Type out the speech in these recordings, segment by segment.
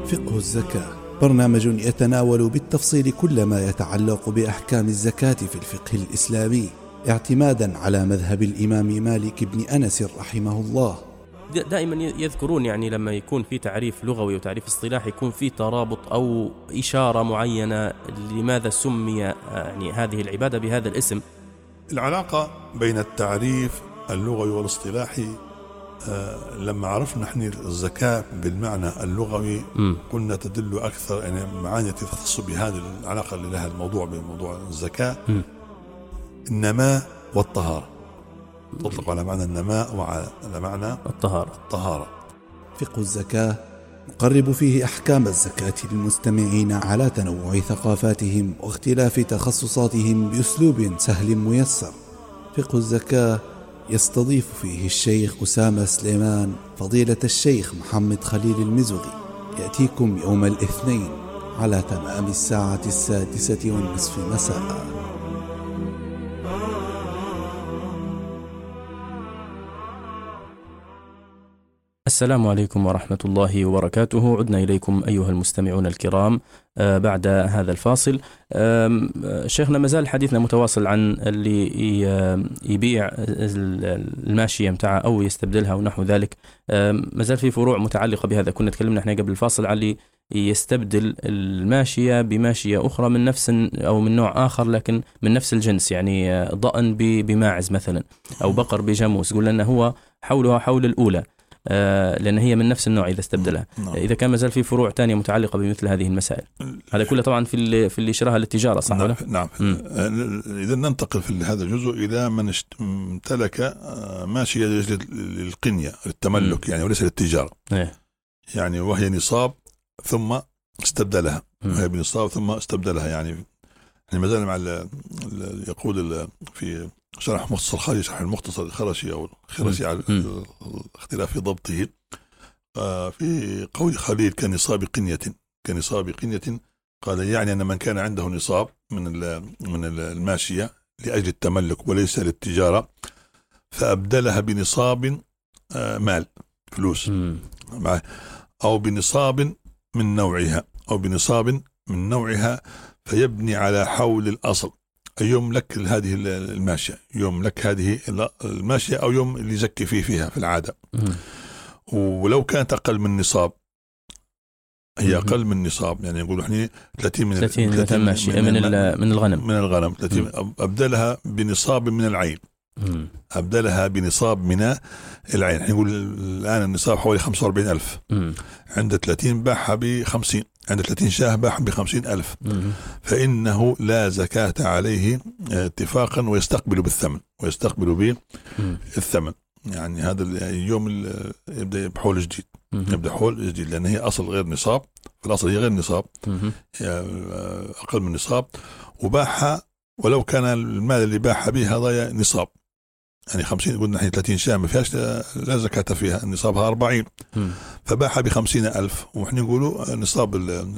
فقه الزكاة برنامج يتناول بالتفصيل كل ما يتعلق بأحكام الزكاة في الفقه الإسلامي اعتمادا على مذهب الإمام مالك بن أنس رحمه الله. دائما يذكرون يعني لما يكون في تعريف لغوي وتعريف اصطلاحي يكون في ترابط أو إشارة معينة لماذا سمي يعني هذه العبادة بهذا الاسم. العلاقة بين التعريف اللغوي والاصطلاحي لما عرفنا نحن الزكاة بالمعنى اللغوي قلنا تدل أكثر يعني معاني تخص بهذه العلاقة اللي لها الموضوع بموضوع الزكاة. النماء والطهارة تطلق على معنى النماء وعلى معنى الطهارة. فقه الزكاة نقرب فيه أحكام الزكاة للمستمعين على تنوع ثقافاتهم واختلاف تخصصاتهم بأسلوب سهل ميسر. فقه الزكاة يستضيف فيه الشيخ أسامة سليمان فضيلة الشيخ محمد خليل المزغي. يأتيكم يوم الاثنين على تمام الساعة 6:30 مساء. السلام عليكم ورحمة الله وبركاته. عدنا إليكم أيها المستمعون الكرام بعد هذا الفاصل. شيخنا مازال حديثنا متواصل عن اللي يبيع الماشية متاعه أو يستبدلها ونحو ذلك. مازال في فروع متعلقة بهذا. كنا تكلمنا احنا قبل الفاصل عن اللي يستبدل الماشية بماشية أخرى من نفس أو من نوع آخر لكن من نفس الجنس، يعني ضأن بماعز مثلا أو بقر بجاموس. قلنا أنه هو حولها حول الأولى لأن هي من نفس النوع إذا استبدلها. إذا كان مازال في فروع تانية متعلقة بمثل هذه المسائل. هذا كله طبعا في اللي شراها للتجارة، صح ولا؟ نعم. إذا ننتقل في هذا الجزء إذا من امتلك ماشية للقنية للتملك يعني وليس للتجارة. يعني وهي نصاب ثم استبدلها، وهي بنصاب ثم استبدلها. يعني مازال مع يقول في شرح مختصر الخرشي، شرح المختصر الخرشي أو الخرشي على الاختلاف في ضبطه، في قول خليل كنصاب قنية قال يعني أن من كان عنده نصاب من الماشية لأجل التملك وليس للتجارة فأبدلها بنصاب مال فلوس أو بنصاب من نوعها فيبني على حول الأصل. يملك هذه الماشية، يملك هذه الماشية أو يوم اللي يزكي فيها في العادة. ولو كانت أقل من نصاب، هي أقل من نصاب يعني نقول إحنا 30 ماشية من الغنم 30 أبدلها بنصاب من العين. أبدلها بنصاب من العين. نقول الآن النصاب حوالي 45,000. عند 30 باعها ب50، عند 30 شاه باعها ب50,000. فإنه لا زكاة عليه اتفاقا ويستقبل بالثمن. يعني هذا اليوم يبدأ بحول جديد، لأن هي أصل غير نصاب، في الأصل هي غير نصاب، أقل من نصاب، وباعها ولو كان المال اللي باعها به هذا نصاب. يعني 50 قلنا نحن 30 شاه ما فيهاش لا زكاة فيها، نصابها 40. فباعها ب50,000 ونحن نقولوا نصاب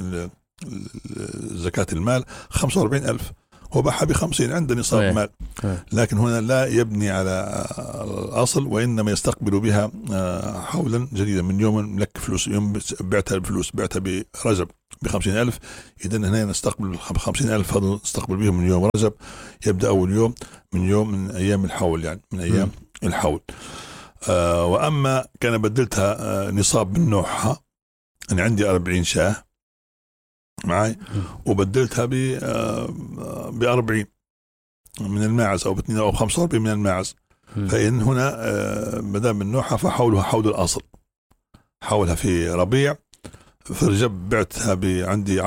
زكاة المال 45,000، هو باعها ب50 عنده نصاب مال. لكن هنا لا يبني على الأصل وإنما يستقبل بها حولا جديدا من يوم لك فلوس، يوم بعتها بفلوس، بعتها برجب ب50,000، إذا هنا نستقبل 50,000 هذا نستقبل بهم من يوم رجب، يبدأ أول يوم من أيام الحول، يعني من أيام الحول. وأما كان بدلتها نصاب من نوعها، أنا عندي 40 شاه معي وبدلتها ب40 من الماعز أو ب2 أو 45 من الماعز، فإن هنا مدام من نوعها فحولها حول الأصل، حولها في ربيع في رجب بعتها عندي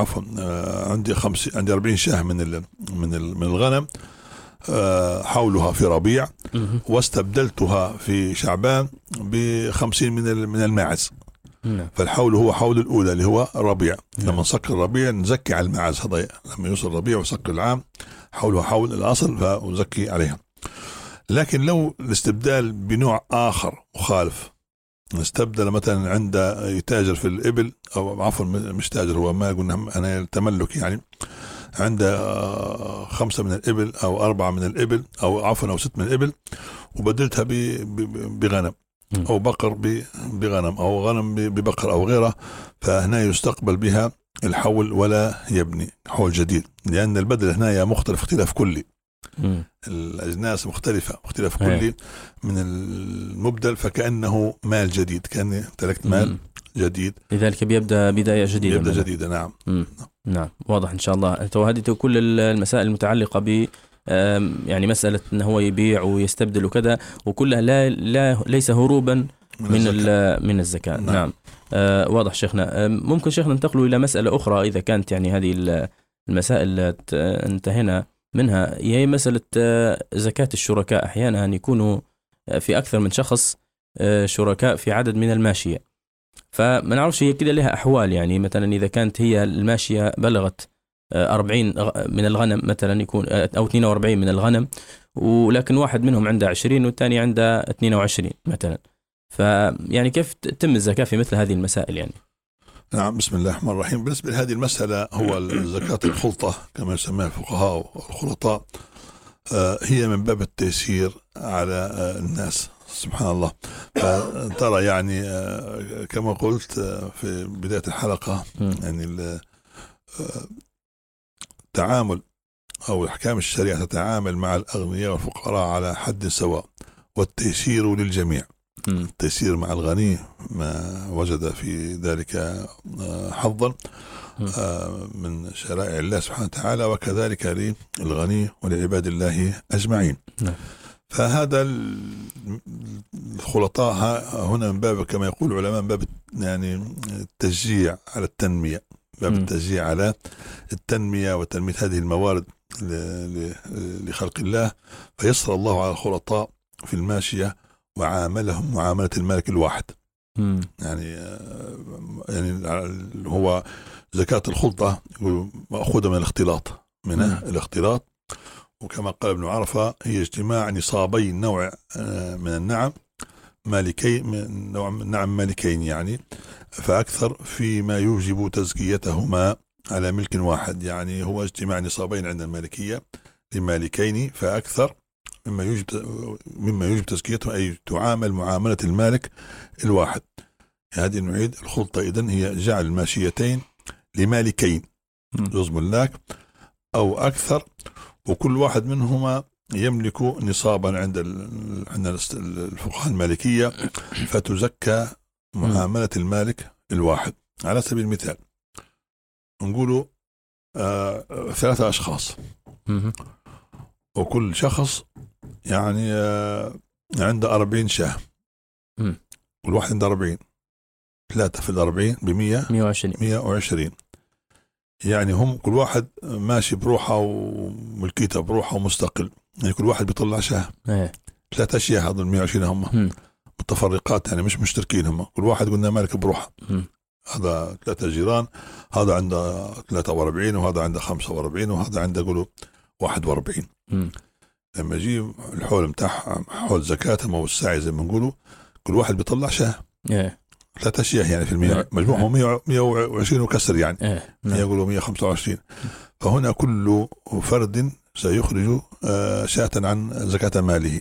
40 شاه من الغنم، حولها في ربيع، واستبدلتها في شعبان ب50 من الماعز. فالحول هو حول الأولى اللي هو الربيع. لما نسكر الربيع نزكي على الماعز، هذا لما يوصل الربيع وسكر العام حولها حول الأصل فنزكي عليها. لكن لو الاستبدال بنوع آخر مخالف، نستبدل مثلا عند يتاجر في الإبل، أو عفوا مش تاجر، هو ما قلنا أنا تملك، يعني عند 5 من الإبل أو 4 من الإبل أو عفوا أو 6 من الإبل، وبدلتها بغنم، أو بقر بغنم أو غنم ببقر أو غيره، فهنا يستقبل بها الحول ولا يبني حول جديد، لأن البدل هنا مختلف اختلاف كلي. الأجناس مختلفة اختلاف كلي من المبدل، فكأنه مال جديد، كأني تركت مال جديد، لذلك بيبدأ بداية جديدة. بيبدأ جديدة. نعم. نعم واضح إن شاء الله. هذه كل المسائل المتعلقة ب يعني مسألة أنه هو يبيع ويستبدل وكذا، وكلها ليس هروبا من الزكاة. نعم. واضح شيخنا. ممكن شيخنا ننتقل إلى مسألة أخرى إذا كانت يعني هذه المسائل انتهينا منها، هي مسألة زكاة الشركاء. أحيانا يكونوا في أكثر من شخص شركاء في عدد من الماشية، فما نعرفش هي كده لها أحوال. يعني مثلا إذا كانت هي الماشية بلغت 40 من الغنم مثلا، يكون أو 42 من الغنم، ولكن واحد منهم عنده 20 والثاني عنده 22 مثلا، فيعني كيف تتم الزكاة في مثل هذه المسائل يعني؟ نعم. بسم الله الرحمن الرحيم. بالنسبة لهذه المسألة، هو زكاة الخلطة كما يسميها الفقهاء والخلطاء، هي من باب التيسير على الناس. سبحان الله. فترى يعني كما قلت في بداية الحلقة، يعني التعامل أو أحكام الشريعة تتعامل مع الأغنياء والفقراء على حد سواء، والتيسير للجميع. التيسير مع الغني ما وجد في ذلك حظا من شرائع الله سبحانه وتعالى، وكذلك للغني ولعباد الله أجمعين. فهذا الخلطاء هنا من باب كما يقول العلماء من باب يعني التشجيع على التنمية، باب التشجيع على التنمية وتنمية هذه الموارد لخلق الله، فيسر الله على الخلطاء في الماشية وعاملهم معاملة المالك الواحد. يعني هو زكاة الخلطة مأخوذة من الاختلاط، الاختلاط، وكما قال ابن عرفة هي اجتماع نصابي نوع من النعم مالكين، من نوع من نعم مالكين يعني، فأكثر فيما يوجب تزكيتهما على ملك واحد. يعني هو اجتماع نصابين عند المالكية لمالكين فأكثر مما يوجب تزكيته، أي تعامل معاملة المالك الواحد. هذه نعيد الخلطة إذن هي جعل الماشيتين لمالكين جزء ملاك أو أكثر، وكل واحد منهما يملك نصابا عند الفقهاء المالكية، فتزكى معاملة المالك الواحد. على سبيل المثال نقول 3 أشخاص، وكل شخص يعني عنده 40 شاه، كل واحد عنده 40، 3 في 40 ب100 120. يعني هم كل واحد ماشي بروحه وملكيته بروحه ومستقل، يعني كل واحد بيطلع شاه. 3 أشياء هذول 120 هم متفرقات، يعني مش مشتركين، هم كل واحد قلنا مالك بروحه. هذا 3 جيران، هذا عنده 43 وهذا عنده 45 وهذا عنده قولوا 41. لما يجي الحول متاعها حول زكاتهم أو الساعي زي ما نقولوا، كل واحد بيطلع شاه. 3 أشياء يعني في المية مجموعهم 120 وكسر، يعني يقولوا 125. فهنا كل فرد سيخرج شاة عن زكاة ماله.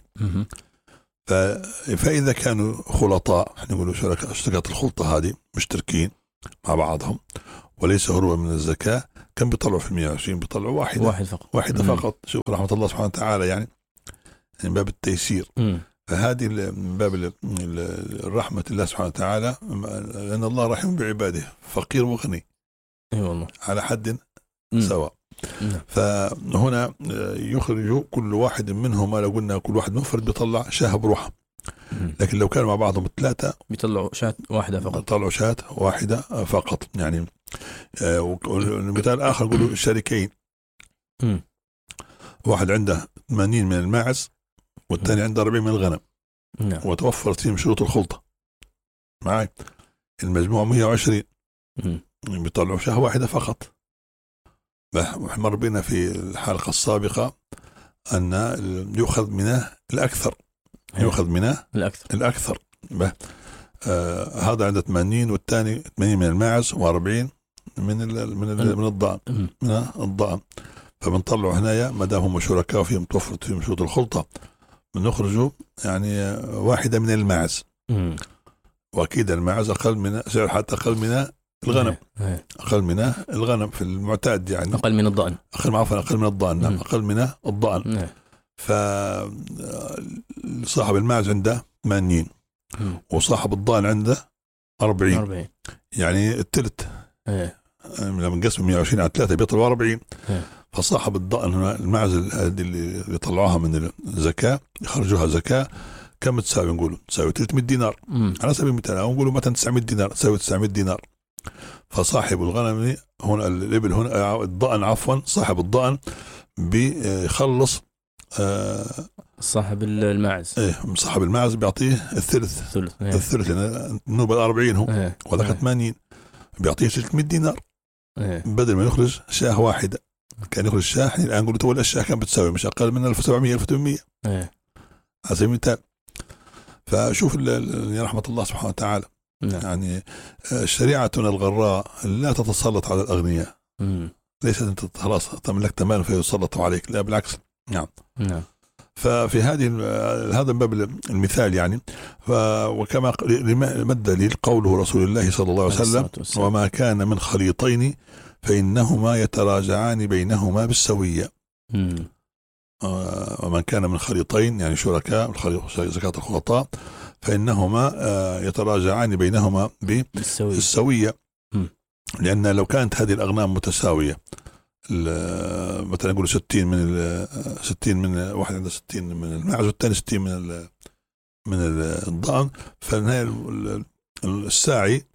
فإذا كانوا خلطاء، نقولوا شركات الخلطة هذه مشتركين مع بعضهم وليس هروبا من الزكاة، كم بيطلعوا في 120؟ بيطلعوا واحدة فقط. شوف رحمة الله سبحانه وتعالى، يعني من باب التيسير. فهذه من باب الرحمة الله سبحانه وتعالى، لأن الله رحيم بعباده، فقير وغني على حد سواء. فهنا يخرج كل واحد منهما، لو قلنا كل واحد منفرد بيطلع شاه بروحه، لكن لو كانوا مع بعضهم 3 بيطلعوا شاة واحدة فقط. بيطلعوا شاة واحدة فقط. يعني مثال آخر نقولوا الشريكين، واحد عنده 80 من الماعز والثاني عنده 40 من الغنم، وتوفرت فيهم شروط الخلطة معي، المجموع 120، بيطلعوا شاه واحدة فقط. مر بنا في الحلقة السابقة أن يؤخذ منه الأكثر، يؤخذ منه الأكثر. هذا عنده 80 والثاني 80 من الماعز و40 من الضأن، فبنطلعوا هنايا ما دام هم شركاء فيهم توفرت فيهم شروط الخلطة، بنخرجوا يعني واحدة من الماعز وأكيد الماعز أقل من سعر حتى أقل من الغنم. أقل من الغنم في المعتاد يعني. أقل من الضأن. أقل من الضأن. نعم أقل من الضأن. فصاحب الماعز عنده 80 وصاحب الضأن عنده 40. يعني الثلث. لما نقسم 120 على 3 بيطلعوا 40. فصاحب الضأن هنا الماعز اللي يطلعوها من الزكاة يخرجوها زكاة كم تساوي؟ نقولوا تساوي 300 دينار على سبيل المثال، أو نقولوا مثلا 900 دينار تساوي 900 دينار. فصاحب الغنم هنا الإبل هنا الضأن عفوا صاحب الضأن بيخلص صاحب الماعز. صاحب الماعز بيعطيه الثلث. لأن النوبة 40 هو وذاك 80 بيعطيه 300 دينار بدل ما يخرج شاه واحدة. كان يخرج شاه الآن نقول تولى الشاه كان بتساوي مش أقل من 1700 1800 على سبيل المثال. فشوف رحمة الله سبحانه وتعالى. يعني شريعتنا الغراء لا تتسلط على الأغنياء. ليس أنت خلاص تملكت مال فيسلطوا عليك، لا بالعكس. نعم. ففي هذا باب المثال يعني. وكما مد دليل قوله رسول الله صلى الله عليه وسلم: وما كان من خليطين فإنهما يتراجعان بينهما بالسوية. ومن كان من خليطين يعني شركاء زكاة الخلطاء فإنهما يتراجعان بينهما بالسوية. لأن لو كانت هذه الأغنام متساوية مثلا نقول 60 من واحد عنده 60 من الماعز والثاني 60 من الضأن، فالنهاية الساعي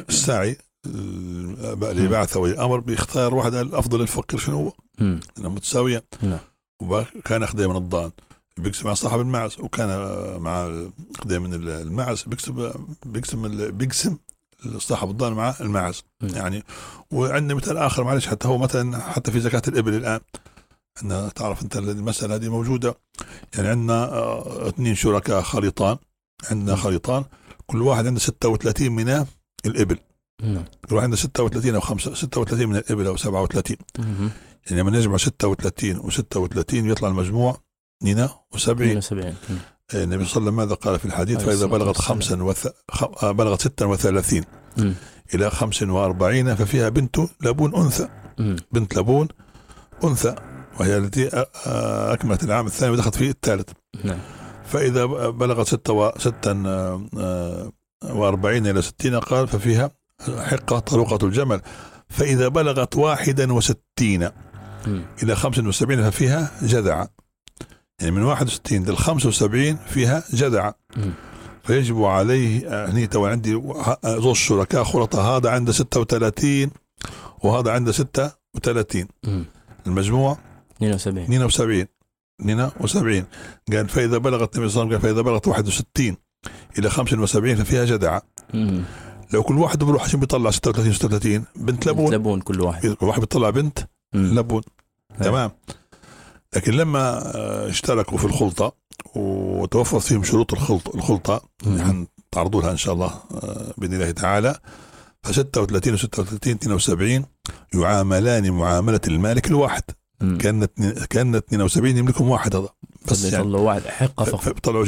اللي بعث والأمر بيختار واحد الأفضل للفقير شنو هو لأنه متساوية. وكان أخذ من الضأن بيقسم مع صاحب الماعز، وكان مع أخذ من الماعز بيقسم صاحب الضأن مع الماعز يعني. وعندنا مثال آخر معلش حتى هو مثلا حتى في زكاة الإبل الآن أن تعرف أنت المسألة هذه موجودة يعني. عندنا 2 شركاء خليطان، عندنا خليطان كل واحد عنده 36 من الإبل. كل واحد عنده 36 أو 36 من الإبل أو 37. يعني لما نجمع 36 و36 يطلع المجموع 72. النبي صلى الله عليه وسلم ماذا قال في الحديث؟ فإذا بلغت 36 إلى 45 ففيها بنت لبون أنثى. بنت لبون أنثى وهي التي أكملت العام الثاني ودخلت فيه الثالث. فإذا بلغت 46 إلى 60 قال ففيها حقة طروقة الجمل. فإذا بلغت 61 إلى 75 ففيها جذعة. يعني من 61 إلى 75 فيها جذعة. فيجب عليه هني تو عندي ذو الشركاء خلطة، هذا عنده 36 وهذا عنده 36. المجموع 72. قال فإذا بلغت النبي صلى الله عليه وسلم قال فإذا بلغت 61 إلى 75 ففيها جذعة. لو كل واحد بروح عشان بيطلع 36 بنت لبون كل واحد بيطلع بنت لبون. تمام. لكن لما اشتركوا في الخلطة وتوفر فيهم شروط الخلطة اللي هنتعرضوا لها إن شاء الله بإذن الله تعالى، ف36 و36 72 يعاملان معاملة المالك الواحد. كان 72 يملكهم واحد، هذا بس يعني يطلعوا واحد حقة فقط، بيطلعوا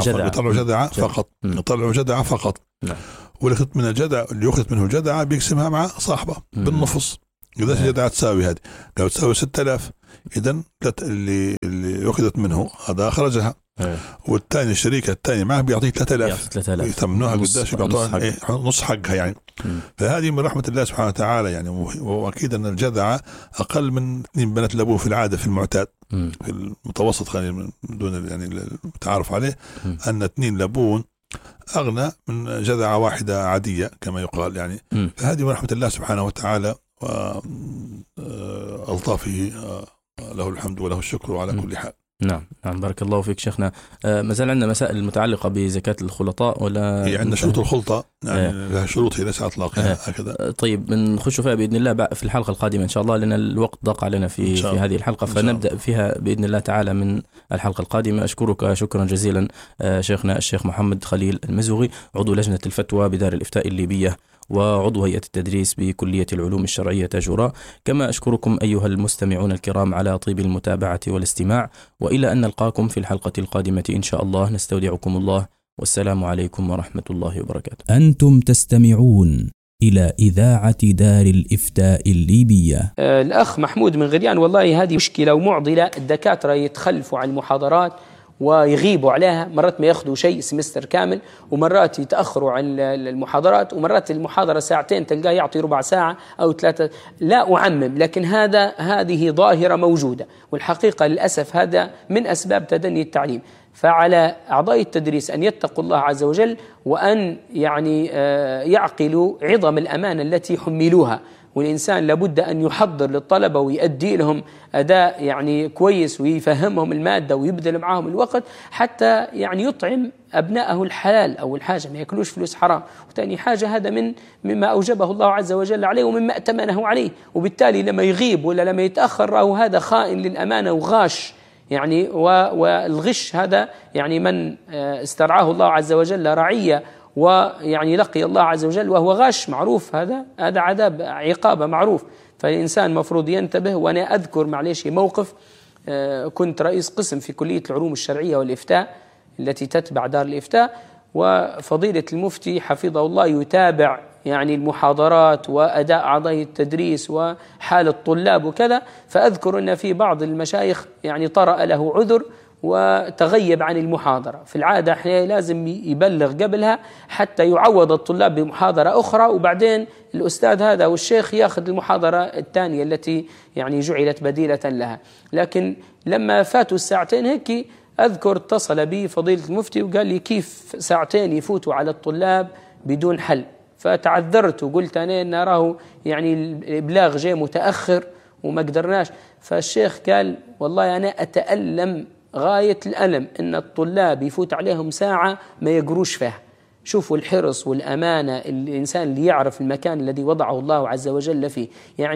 جذعة فقط. واللي يخذ من الجذع اللي يأخذ منه الجذعة بيقسمها مع صاحبه بالنصف. إذا الجذعة تساوي هذه لو تساوي 6000 إذن اللي أخذت منه هذا أخرجها. والثاني الشريك الثاني معه بيعطيه 3000 يثمنوها قداش بيعطوها نص حقها يعني. فهذه من رحمة الله سبحانه وتعالى يعني. وأكيد أن الجذعة أقل من 2 بنات لبون في العادة في المعتاد في المتوسط خلينا بدون يعني التعارف عليه أن 2 لبون أغنى من جذعة واحدة عادية كما يقال يعني. فهذه من رحمة الله سبحانه وتعالى وألطافه، له الحمد وله الشكر على كل حال. نعم بارك الله فيك شيخنا. ما زال عندنا مسائل متعلقة بزكاة الخلطاء ولا هي عندنا شروط الخلطة يعني لها شروط هي ليس إطلاقها هكذا. طيب بنخش فيها بإذن الله في الحلقة القادمة إن شاء الله، لأن الوقت ضاق علينا في هذه الحلقة، فنبدأ فيها بإذن الله تعالى من الحلقة القادمة. أشكرك شكرا جزيلا شيخنا الشيخ محمد خليل المزوغي، عضو لجنة الفتوى بدار الإفتاء الليبية وعضو هيئة التدريس بكلية العلوم الشرعية تاجورا. كما أشكركم أيها المستمعون الكرام على طيب المتابعة والاستماع، وإلى أن نلقاكم في الحلقة القادمة إن شاء الله. نستودعكم الله والسلام عليكم ورحمة الله وبركاته. أنتم تستمعون إلى إذاعة دار الإفتاء الليبية. الأخ محمود من غريان، والله هذه مشكلة ومعضلة. الدكاترة يتخلفوا عن المحاضرات ويغيبوا عليها، مرات ما ياخذوا شيء سمستر كامل، ومرات يتأخروا عن المحاضرات، ومرات المحاضرة ساعتين تلقاه يعطي ربع ساعة أو 3. لا أعمم، لكن هذه ظاهرة موجودة، والحقيقة للأسف هذا من أسباب تدني التعليم. فعلى أعضاء التدريس أن يتقوا الله عز وجل، وأن يعقلوا عظم الأمانة التي حملوها. والإنسان لابد أن يحضر للطلبة ويؤدي لهم أداء كويس، ويفهمهم المادة ويبذل معهم الوقت حتى يطعم أبنائه الحلال. أول حاجة ما يأكلوش فلوس حرام، وثاني حاجة هذا مما أوجبه الله عز وجل عليه ومما أتمنه عليه. وبالتالي لما يغيب ولا لما يتأخر راهو هذا خائن للأمانة وغاش، والغش هذا من استرعاه الله عز وجل رعية لقي الله عز وجل وهو غاش، معروف هذا عذاب عقابه معروف. فالإنسان مفروض ينتبه. وأنا أذكر معليش موقف، كنت رئيس قسم في كلية العلوم الشرعية والإفتاء التي تتبع دار الإفتاء، وفضيلة المفتي حفظه الله يتابع المحاضرات وأداء أعضاء التدريس وحال الطلاب وكذا. فأذكر أن في بعض المشايخ طرأ له عذر وتغيب عن المحاضرة. في العادة احنا لازم يبلغ قبلها حتى يعوض الطلاب بمحاضرة أخرى، وبعدين الأستاذ هذا والشيخ ياخذ المحاضرة الثانية التي جعلت بديلة لها. لكن لما فاتوا الساعتين هيك، أذكر اتصل بي فضيلة المفتي وقال لي كيف ساعتين يفوتوا على الطلاب بدون حل. فتعذرت وقلت أنا نراه الإبلاغ جاي متأخر وما قدرناش. فالشيخ قال والله أنا أتألم غاية الألم إن الطلاب يفوت عليهم ساعة ما يقروش فيها. شوفوا الحرص والأمانة، الإنسان اللي يعرف المكان الذي وضعه الله عز وجل فيه.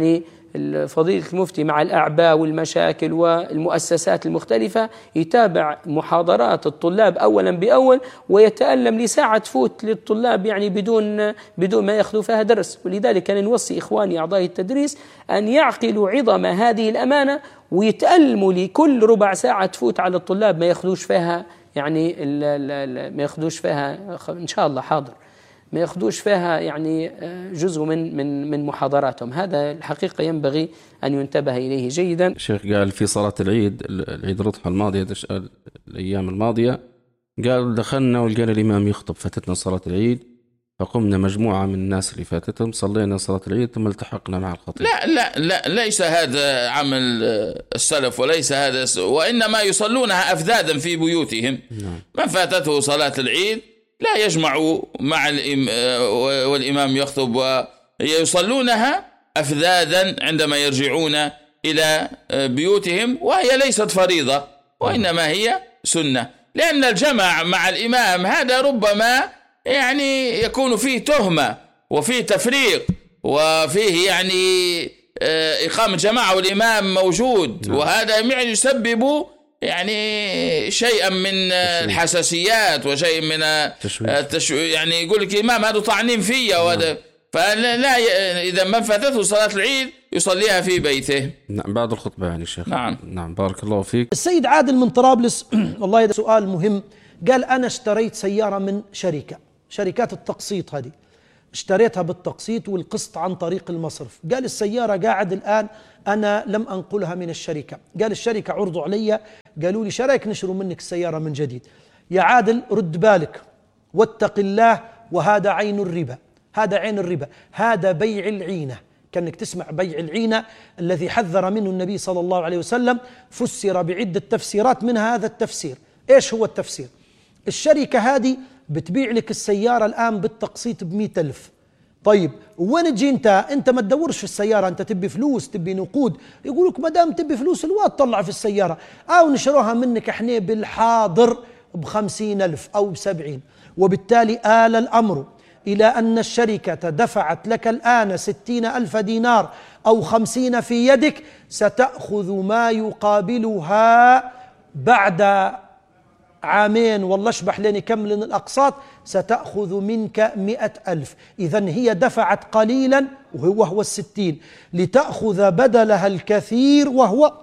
فضيلة المفتي مع الأعباء والمشاكل والمؤسسات المختلفة يتابع محاضرات الطلاب أولا بأول، ويتألم لساعة تفوت للطلاب بدون ما يأخذوا فيها درس. ولذلك أنا نوصي إخواني أعضاء التدريس أن يعقلوا عظم هذه الأمانة، ويتألموا لكل ربع ساعة تفوت على الطلاب ما يأخذوش فيها ما يأخذوش فيها إن شاء الله حاضر، ما يأخذوش فيها جزء من محاضراتهم. هذا الحقيقة ينبغي أن ينتبه إليه جيدا. الشيخ قال في صلاة العيد الأضحى الماضية، الأيام الماضية، قال دخلنا ولقينا الإمام يخطب، فاتتنا صلاة العيد، فقمنا مجموعة من الناس اللي فاتتهم صلينا صلاة العيد ثم التحقنا مع الخطيب. لا ليس هذا عمل السلف، وليس هذا، وإنما يصلونها أفذاذا في بيوتهم. من فاتته صلاة العيد لا يجمع مع والإمام يخطب، ويصلونها أفذاذا عندما يرجعون إلى بيوتهم، وهي ليست فريضة وإنما هي سنة. لأن الجمع مع الإمام هذا ربما يكون فيه تهمة وفيه تفريق وفيه إقامة جماعة والإمام موجود، وهذا يسبب شيئا من الحساسيات وشيء من يقول لك الإمام هذا طعنين فيا، وهذا فلا إذا من فاتته صلاة العيد يصليها في بيته. نعم، بعد الخطبة شيخ. نعم بارك الله فيك. السيد عادل من طرابلس والله هذا سؤال مهم. قال أنا اشتريت سيارة من شركات التقسيط، هذه اشتريتها بالتقسيط والقسط عن طريق المصرف. قال السيارة قاعد الآن أنا لم أنقلها من الشركة. قال الشركة عرضوا علي، قالوا لي شرايك نشروا منك السيارة من جديد. يا عادل رد بالك واتق الله، وهذا عين الربا، هذا عين الربا، هذا بيع العينة. كأنك تسمع بيع العينة الذي حذر منه النبي صلى الله عليه وسلم، فسر بعدة تفسيرات منها هذا التفسير. إيش هو التفسير؟ الشركة هذه بتبيع لك السيارة الآن بالتقسيط ب100,000. طيب وين تجي انت ما تدورش في السيارة، انت تبي فلوس، تبي نقود. يقولك ما دام تبي فلوس الوقت طلع في السيارة، او نشروها منك احنا بالحاضر ب50,000 او ب70. وبالتالي آل الأمر إلى أن الشركة دفعت لك الآن 60,000 دينار أو 50 في يدك، ستأخذ ما يقابلها بعد عامين والله اشبح لين يكمل الأقساط، ستأخذ منك 100,000. إذن هي دفعت قليلا وهو 60 لتأخذ بدلها الكثير وهو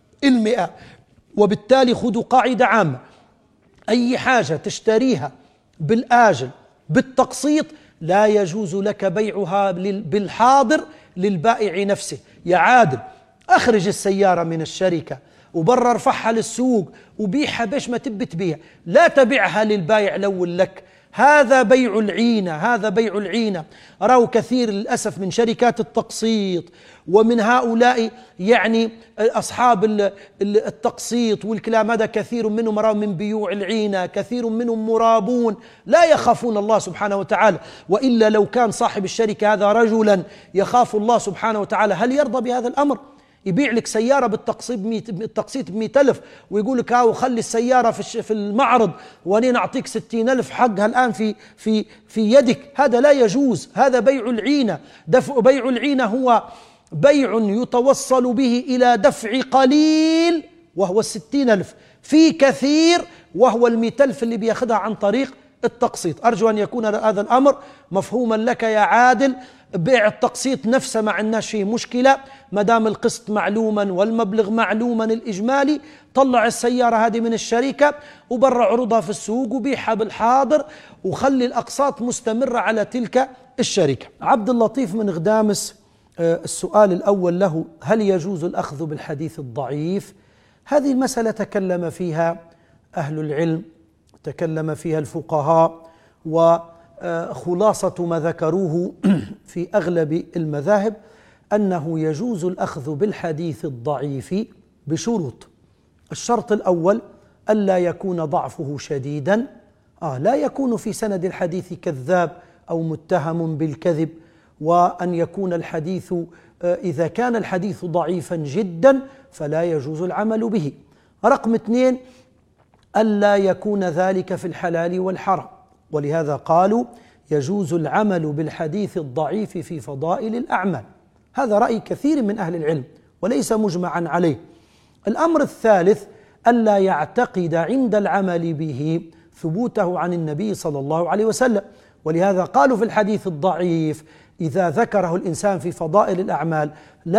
100. وبالتالي خذوا قاعدة عامة، أي حاجة تشتريها بالآجل بالتقسيط لا يجوز لك بيعها بالحاضر للبائع نفسه. يا عادل أخرج السيارة من الشركة وبرر ارفعها للسوق وبيعها بيش ما تبي تبيع، لا تبيعها للبائع الأول لك. هذا بيع العينة، هذا بيع العينة. رأوا كثير للأسف من شركات التقسيط ومن هؤلاء يعني أصحاب التقسيط والكلام هذا، كثير منهم رأوا من بيوع العينة، كثير منهم مرابون لا يخافون الله سبحانه وتعالى. وإلا لو كان صاحب الشركة هذا رجلا يخاف الله سبحانه وتعالى هل يرضى بهذا الأمر؟ يبيع لك سيارة بالتقسيط ب100,000 ويقول لك هاو خلي السيارة في المعرض وأنا نعطيك 60,000 حقها الآن في يدك. هذا لا يجوز، هذا بيع العينة. بيع العينة هو بيع يتوصل به إلى دفع قليل وهو 60,000 في كثير وهو 100,000 اللي بياخدها عن طريق التقسيط. أرجو أن يكون هذا الأمر مفهوما لك يا عادل. بيع التقسيط نفسه ما عندناش فيه مشكلة ما دام القسط معلوما والمبلغ معلوما الإجمالي. طلع السيارة هذه من الشركة وبرع عروضها في السوق وبيعها بالحاضر وخلي الأقساط مستمرة على تلك الشركة. عبد اللطيف من غدامس السؤال الأول له: هل يجوز الأخذ بالحديث الضعيف؟ هذه المسألة تكلم فيها أهل العلم، تكلم فيها الفقهاء، وخلاصة ما ذكروه في أغلب المذاهب أنه يجوز الأخذ بالحديث الضعيف بشروط. الشرط الأول ألا يكون ضعفه شديدا، لا يكون في سند الحديث كذاب أو متهم بالكذب، وأن يكون الحديث إذا كان الحديث ضعيفا جدا فلا يجوز العمل به. رقم 2 ألا يكون ذلك في الحلال والحرام، ولهذا قالوا يجوز العمل بالحديث الضعيف في فضائل الأعمال. هذا رأي كثير من أهل العلم وليس مجمعا عليه. الأمر الثالث ألا يعتقد عند العمل به ثبوته عن النبي صلى الله عليه وسلم، ولهذا قالوا في الحديث الضعيف إذا ذكره الإنسان في فضائل الأعمال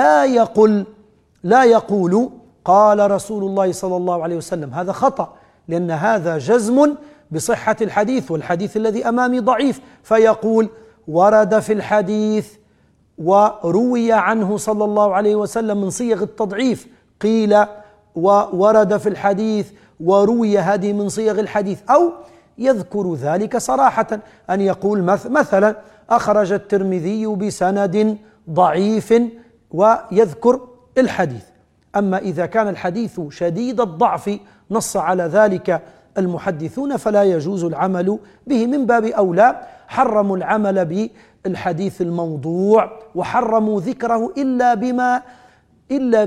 لا يقول قال رسول الله صلى الله عليه وسلم. هذا خطأ، لأن هذا جزم بصحة الحديث، والحديث الذي أمامي ضعيف، فيقول ورد في الحديث وروي عنه صلى الله عليه وسلم من صيغ التضعيف، قيل وورد في الحديث وروي، هذه من صيغ الحديث. أو يذكر ذلك صراحة، أن يقول مثلا أخرج الترمذي بسند ضعيف ويذكر الحديث. أما إذا كان الحديث شديد الضعف نص على ذلك المحدثون فلا يجوز العمل به. من باب أولى حرموا العمل بالحديث الموضوع، وحرموا ذكره إلا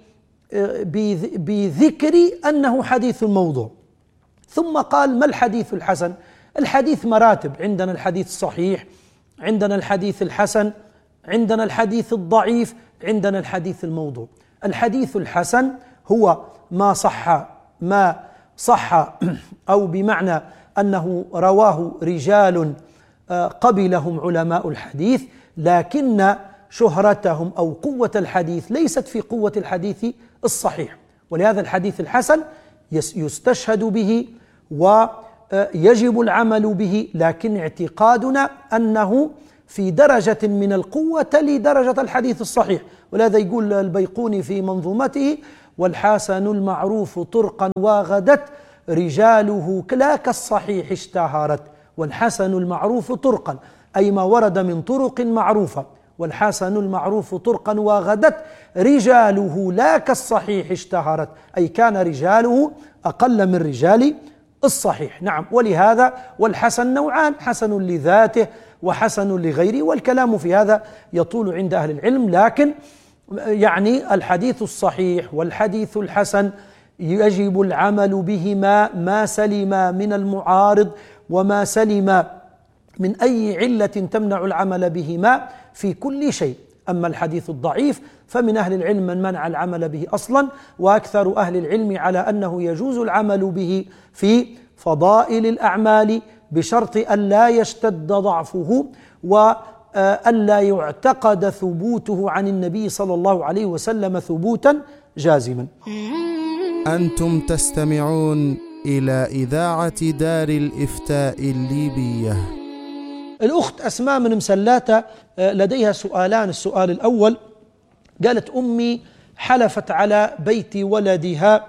بذكر أنه حديث موضوع. ثم قال: ما الحديث الحسن؟ الحديث مراتب، عندنا الحديث الصحيح، عندنا الحديث الحسن، عندنا الحديث الضعيف، عندنا الحديث الموضوع. الحديث الحسن هو ما صح أو بمعنى أنه رواه رجال قبلهم علماء الحديث، لكن شهرتهم أو قوة الحديث ليست في قوة الحديث الصحيح. ولهذا الحديث الحسن يستشهد به ويجب العمل به، لكن اعتقادنا أنه في درجة من القوة لدرجة الحديث الصحيح. ولهذا يقول البيقوني في منظومته: والحسن المعروف طرقا وغدت رجاله لا كالصحيح اشتهرت. والحسن المعروف طرقا أي ما ورد من طرق معروفة، والحسن المعروف طرقا وغدت رجاله لا كالصحيح اشتهرت، أي كان رجاله أقل من رجال الصحيح. نعم، ولهذا والحسن نوعان: حسن لذاته وحسن لغيره، والكلام في هذا يطول عند أهل العلم. لكن يعني الحديث الصحيح والحديث الحسن يجب العمل بهما ما سلم من المعارض وما سلم من أي علة تمنع العمل بهما في كل شيء. أما الحديث الضعيف فمن أهل العلم من منع العمل به أصلا، وأكثر أهل العلم على أنه يجوز العمل به في فضائل الأعمال بشرط أن لا يشتد ضعفه وأن لا يعتقد ثبوته عن النبي صلى الله عليه وسلم ثبوتا جازما. أنتم تستمعون إلى إذاعة دار الإفتاء الليبية. الأخت أسماء من مسلاتة لديها سؤالان. السؤال الأول قالت: أمي حلفت على بيت ولدها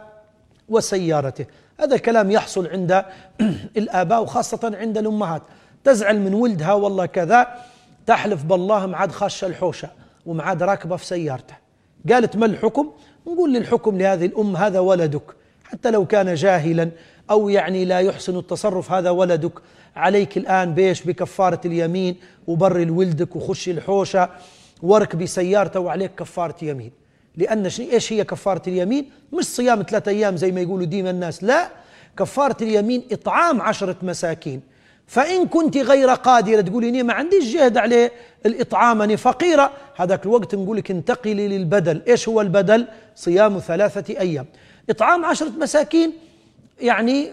وسيارته. هذا كلام يحصل عند الآباء وخاصة عند الأمهات، تزعل من ولدها والله كذا، تحلف بالله معاد خاش الحوشة ومعاد راكبة في سيارته. قالت: ما الحكم؟ نقول للحكم لهذه الأم: هذا ولدك، حتى لو كان جاهلا أو يعني لا يحسن التصرف، هذا ولدك، عليك الآن بيش بكفارة اليمين وبر لولدك وخشي الحوشة واركبي سيارته وعليك كفارة يمين. لأن إيش هي كفارة اليمين؟ مش صيام 3 أيام زي ما يقولوا ديما الناس، لا، كفارة اليمين إطعام 10 مساكين. فإن كنت غير قادرة تقولي إني ما عنديش جهد عليه الإطعام، أنا فقيرة، هذاك الوقت نقولك انتقلي للبدل. إيش هو البدل؟ صيام 3 أيام، إطعام 10 مساكين يعني،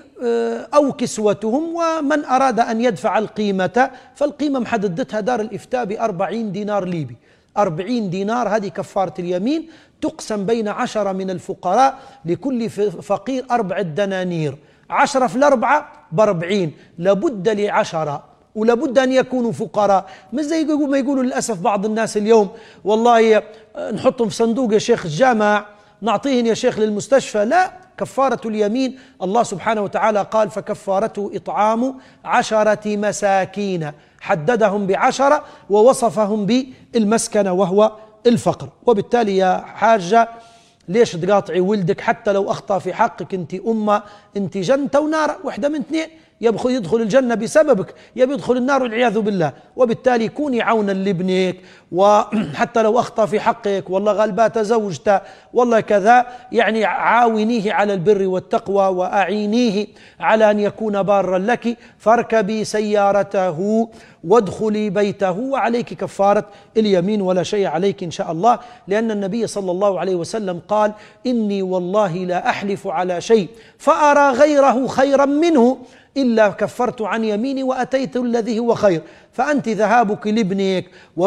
أو كسوتهم. ومن أراد أن يدفع القيمة فالقيمة محددتها دار الإفتاء ب40 دينار ليبي. 40 دينار هذه كفارة اليمين، تقسم بين 10 من الفقراء، لكل فقير 4 دنانير، 10 في 4 ب40. لابد ل10 ولابد أن يكونوا فقراء، مش زي ما يقولوا للأسف بعض الناس اليوم: والله نحطهم في صندوق يا شيخ الجامع، نعطيهن يا شيخ للمستشفى. لا، كفارة اليمين الله سبحانه وتعالى قال: فكفارته إطعام 10 مساكين، حددهم ب10 ووصفهم بالمسكنة وهو الفقر. وبالتالي يا حاجة ليش تقاطعي ولدك حتى لو أخطأ في حقك؟ أنت أمة، أنت جنة ونار، واحدة من 2، يدخل الجنة بسببك، يدخل النار والعياذ بالله. وبالتالي كوني عونا لابنك، وحتى لو أخطأ في حقك، والله غلبات زوجته، والله كذا، يعني عاونيه على البر والتقوى وأعينيه على أن يكون بارا لك، فاركبي سيارته وادخلي بيته وعليك كفارة اليمين ولا شيء عليك إن شاء الله. لأن النبي صلى الله عليه وسلم قال: إني والله لا أحلف على شيء فأرى غيره خيرا منه إلا كفرت عن يميني وأتيت الذي هو خير. فأنت ذهابك لابنك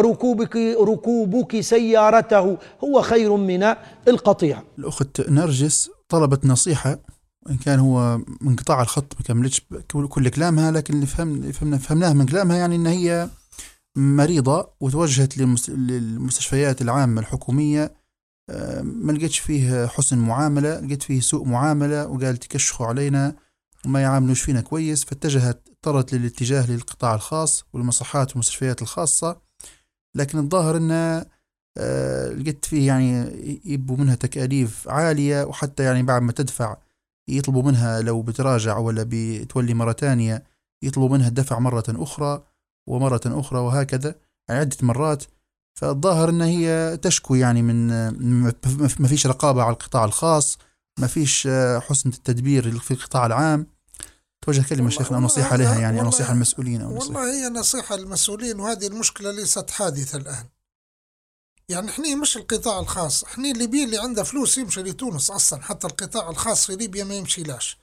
وركوبك سيارته هو خير من القطيع. الأخت نرجس طلبت نصيحة، وإن كان هو من قطاع الخط ما كملتش كل كلامها، لكن اللي فهمناه من كلامها يعني إن هي مريضة وتوجهت للمستشفيات العامة الحكومية، ما لقيتش فيه حسن معاملة، لقيت فيه سوء معاملة، وقالت يكشخوا علينا وما يعاملوش فينا كويس، اضطرت للاتجاه للقطاع الخاص والمصحات والمستشفيات الخاصة. لكن الظاهر أن لقيت فيه يعني يبوا منها تكاليف عالية، وحتى يعني بعد ما تدفع يطلبوا منها لو بتراجع ولا بتولي مرة تانية يطلبوا منها الدفع مرة أخرى ومرة أخرى، وهكذا يعني عدة مرات. فالظاهر أن هي تشكو يعني من ما فيش رقابة على القطاع الخاص، ما فيش حسن التدبير في القطاع العام. توجه كلمة شيخنا نصيحة لها، يعني نصيحة المسؤولين أو نصيحة. والله هي نصيحة المسؤولين، وهذه المشكلة ليست حادثة الآن. يعني احنا مش القطاع الخاص، احنا الليبيين اللي عنده فلوس يمشي لتونس أصلا، حتى القطاع الخاص في ليبيا ما يمشي لاش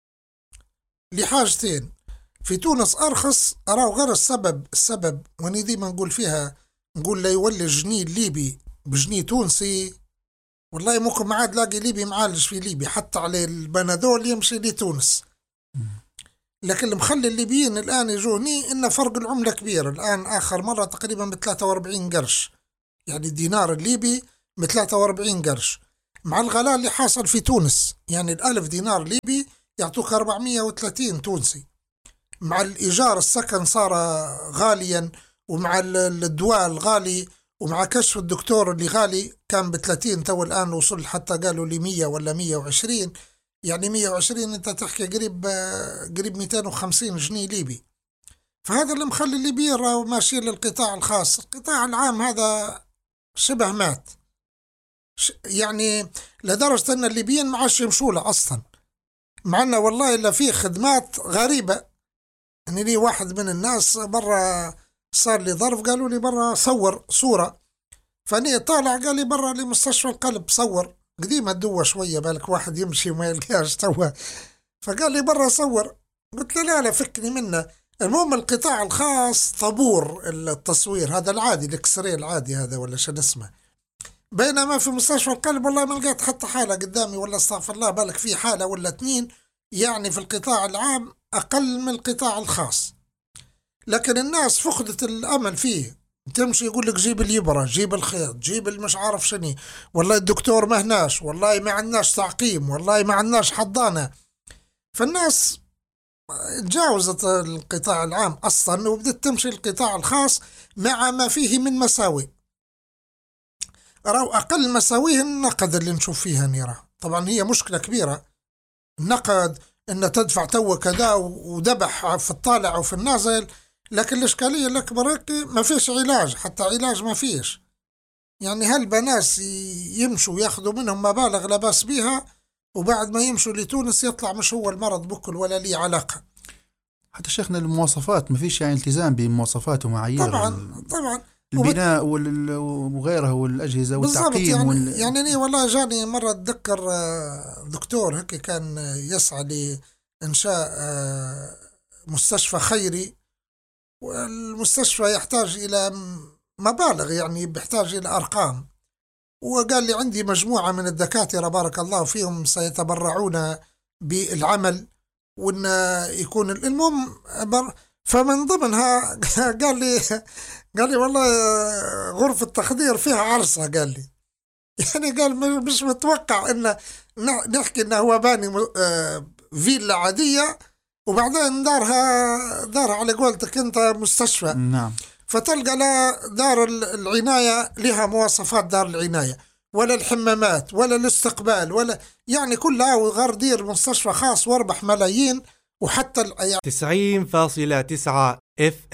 لحاجتين. في تونس أرخص، أراه غير السبب واني ديما نقول فيها، نقول لا يولي الجنيه الليبي بجنيه تونسي، والله ممكن ما عاد لاقي ليبي معالج في ليبيا، حتى على البنادول يمشي لتونس. لكن اللي مخلي الليبيين الآن يجوني إن فرق العملة كبير. الآن آخر مرة تقريبا ب43 قرش، يعني الدينار الليبي ب43 قرش، مع الغلاء اللي حاصل في تونس. يعني 1000 دينار ليبي يعطوك 430 تونسي، مع الإيجار السكن صار غاليا، ومع الدواء الغالي، ومع كشف الدكتور اللي غالي، كان ب30 تو الآن وصل حتى قالوا لي 100 ولا 120. يعني 120 انت تحكي قريب 250 جنيه ليبي. فهذا اللي مخلي الليبيين راهو ماشيين للقطاع الخاص. القطاع العام هذا شبه مات، يعني لدرجة ان الليبيين ما عادش يمشوا له اصلا، مع انه والله الا فيه خدمات غريبة. يعني لي واحد من الناس برا صار لي ظرف، قالوا لي برا صور صورة، فاني طالع قال لي برا لمستشفى القلب صور، قديمة الدوة شوية بالك واحد يمشي وما يلقاش توا، فقال لي برا صور. قلت له لا فكني منه. المهم القطاع الخاص طابور التصوير هذا العادي، الاكسري العادي هذا ولا شو اسمه، بينما في مستشفى القلب والله ما لقيت حتى حالة قدامي، ولا استغفر الله بالك في حالة ولا 2 يعني في القطاع العام أقل من القطاع الخاص، لكن الناس فقدت الأمل فيه. تمشي يقول لك جيب اليبرة، جيب الخيط، جيب المش عارف شني، والله الدكتور ما هناش، والله ما عندناش تعقيم، والله ما عندناش حضانة. فالناس تجاوزت القطاع العام أصلا وبدت تمشي القطاع الخاص مع ما فيه من مساوي. أقل مساويه النقد اللي نشوف فيها نيرة. طبعا هي مشكلة كبيرة النقد، إن تدفع تو كذا ودبح في الطالع وفي النازل، لكن الإشكالية الأكبر ما فيش علاج، حتى علاج ما فيش. يعني هالبناس يمشوا ياخذوا منهم مبالغ لا بأس بها، وبعد ما يمشوا لتونس يطلع مش هو المرض بكل ولا ليه علاقة. حتى شيخنا المواصفات ما فيش يعني التزام بمواصفات ومعايير طبعا البناء وغيرها والأجهزة والتعقيم يعني والله جاني مرة أتذكر دكتور هيك كان يسعى لإنشاء مستشفى خيري، والمستشفى يحتاج إلى مبالغ، يعني بيحتاج إلى أرقام، وقال لي عندي مجموعة من الدكاترة بارك الله فيهم سيتبرعون بالعمل وإن يكون المهم فمن ضمنها قال لي والله غرفة التخدير فيها عرصة. قال لي يعني قال مش متوقع إن نحكي إنه هو باني فيلا عادية وبعدين دارها على قولتك أنت مستشفى. نعم. فتلقى لا دار العناية لها مواصفات دار العناية، ولا الحمامات ولا الاستقبال ولا يعني كلها، وغير دير مستشفى خاص واربح ملايين. وحتى 90.9 FM